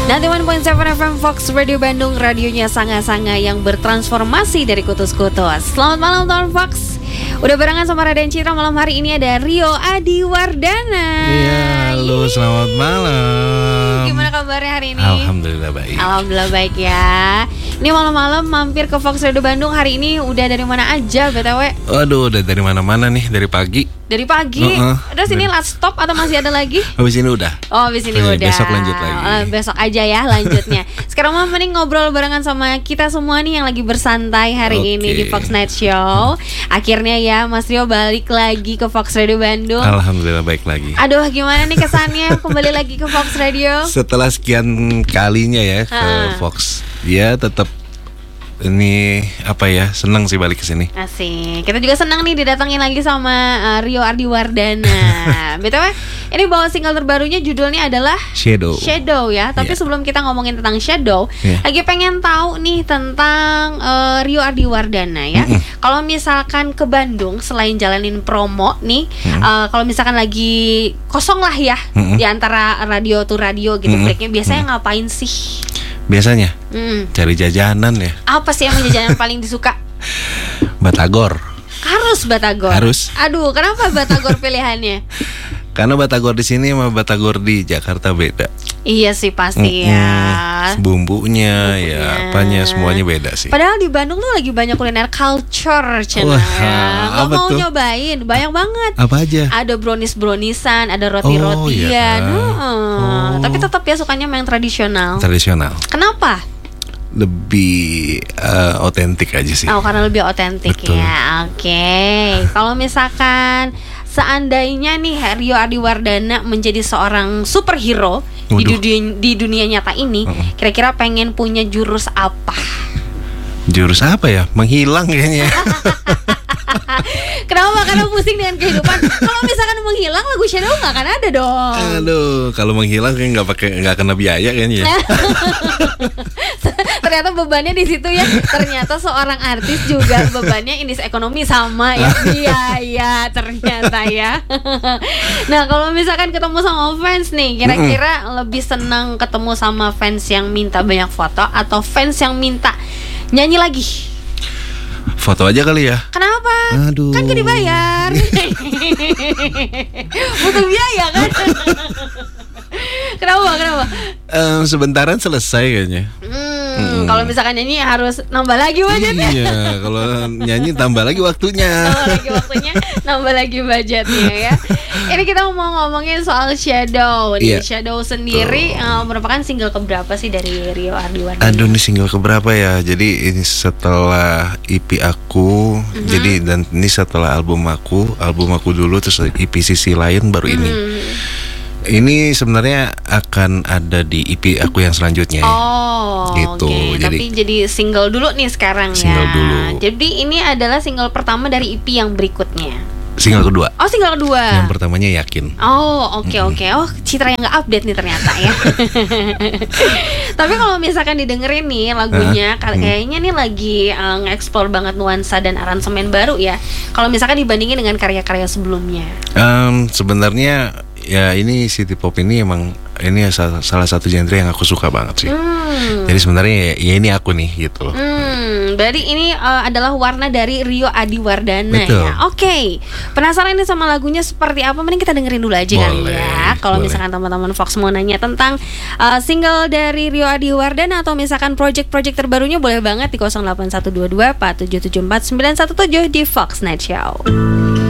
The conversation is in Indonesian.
91.7 FM Fox Radio Bandung, radionya sanga-sanga yang bertransformasi dari kutus-kutus. Selamat malam teman Fox. Udah barengan sama Raden Citra, malam hari ini ada Rio Adiwardana. Iya, halo, selamat malam. Gimana kabarnya hari ini? Alhamdulillah baik. Alhamdulillah baik ya. Ini malam-malam mampir ke Fox Radio Bandung, hari ini udah dari mana aja BTW? Waduh, udah dari mana-mana nih, dari pagi. Dari pagi? Terus ini last stop atau masih ada lagi? Habis ini udah. Oh, habis ini udah. Besok lanjut lagi. Besok aja ya lanjutnya. Sekarang mau mending ngobrol barengan sama kita semua nih yang lagi bersantai hari ini di Fox Night Show. Akhirnya ya Mas Rio balik lagi ke Fox Radio Bandung. Alhamdulillah baik lagi. Aduh, gimana nih kesannya kembali lagi ke Fox Radio? Setelah sekian kalinya ya ke Fox, ya tetap ini apa ya, senang sih balik ke sini. Asik. Kita juga senang nih didatengin lagi sama Rio Adiwardana. BTW, ini bawa single terbarunya judulnya adalah Shadow ya. Tapi sebelum kita ngomongin tentang Shadow, lagi pengen tahu nih tentang Rio Adiwardana ya. Kalau misalkan ke Bandung selain jalanin promo nih, kalau misalkan lagi kosong lah ya di antara radio tuh radio gitu breaknya, biasanya ngapain sih? Biasanya cari jajanan ya. Apa sih yang jajanan paling disuka? Batagor. Harus Batagor. Harus. Aduh, kenapa Batagor pilihannya? Karena Batagor di sini sama Batagor di Jakarta beda. Iya sih pasti ya. Bumbunya ya, apanya semuanya beda sih. Padahal di Bandung tuh lagi banyak kuliner culture channel. Lo mau tuh nyobain? Banyak banget. Apa aja? Ada brownies-browniesan, ada roti-rotian. Tapi tetap ya sukanya yang tradisional. Tradisional. Kenapa? Lebih otentik aja sih. Oh, karena lebih otentik ya. Oke. Kalau misalkan seandainya nih Rio Adiwardana menjadi seorang superhero di dunia nyata ini, kira-kira pengen punya jurus apa? Jurus apa ya? Menghilang kayaknya. Kenapa? Karena pusing dengan kehidupan. Kalau misalkan menghilang, lagu Shadow nggak akan ada dong. Aduh, kalau menghilang kayak nggak kena biaya kayaknya. Ternyata bebannya di situ ya. Ternyata seorang artis juga bebannya indeks ekonomi sama ya, biaya ternyata ya. Nah, kalau misalkan ketemu sama fans nih, kira-kira lebih senang ketemu sama fans yang minta banyak foto atau fans yang minta nyanyi lagi? Foto aja kali ya. Kenapa? Aduh. Kan gak dibayar. Butuh biaya kan. Kenapa? Sebentaran selesai kayaknya. Kalau misalkan nyanyi harus nambah lagi budgetnya. Iya, kalau nyanyi tambah lagi waktunya. Nambah lagi budgetnya ya. Ini kita mau ngomongin soal Shadow. Shadow sendiri merupakan single keberapa sih dari Rio Adiwardana? Aduh, ini single keberapa ya? Jadi ini setelah EP aku, jadi dan ini setelah album aku dulu, terus EP sisi lain baru ini. Ini sebenarnya akan ada di EP aku yang selanjutnya. Gitu. Tapi jadi single dulu nih sekarang ya. Single dulu. Jadi ini adalah single pertama dari EP yang berikutnya. Single kedua. Oh, single kedua. Yang pertamanya Yakin. Oh, oke. Oh, Citra yang nggak update nih ternyata ya. Tapi kalau misalkan didengerin nih lagunya, kayaknya nih lagi nge-explore banget nuansa dan aransemen baru ya. Kalau misalkan dibandingin dengan karya-karya sebelumnya. Sebenarnya ya ini city pop ini emang ini salah satu genre yang aku suka banget sih. Jadi sebenarnya ya ini aku nih gitu loh. Berarti ini adalah warna dari Rio Adiwardana. Betul. Ya. Oke. Penasaran nih sama lagunya seperti apa? Mending kita dengerin dulu aja kali ya. Kalau misalkan teman-teman Fox mau nanya tentang single dari Rio Adiwardana atau misalkan project-project terbarunya, boleh banget di 08122 4774 917 di Fox Night Show.